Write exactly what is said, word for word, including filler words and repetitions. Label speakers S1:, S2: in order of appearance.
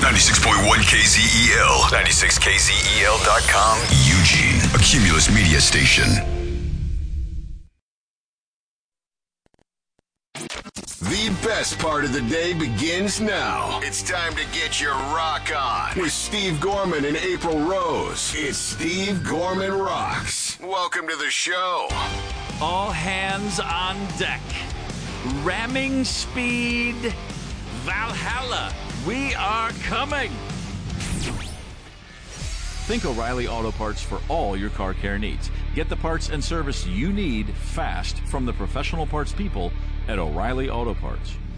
S1: ninety-six point one K Z E L, ninety-six K Z E L dot com, Eugene, a Cumulus media station. The best part of the day begins now. It's time to get your rock on with Steve Gorman and April Rose. It's Steve Gorman Rocks. Welcome to the show.
S2: All hands on deck. Ramming speed. Valhalla. We are coming. Think O'Reilly Auto Parts for all your car care needs. Get the parts and service you need fast from the professional parts people at O'Reilly Auto Parts.